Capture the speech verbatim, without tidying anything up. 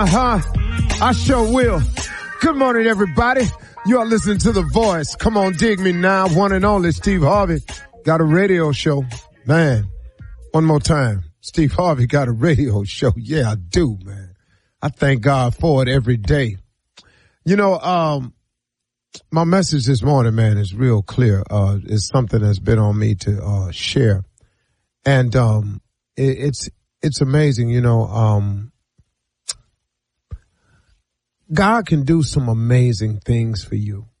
Uh-huh. I sure will. Good morning, everybody. You are listening to The Voice. Come on, dig me now. One and only Steve Harvey got a radio show. Man, one more time. Steve Harvey got a radio show. Yeah, I do, man. I thank God for it every day. You know, um, my message this morning, man, is real clear. Uh, it's something that's been on me to, uh, share. And, um, it, it's, it's amazing, you know, um, God can do some amazing things for you.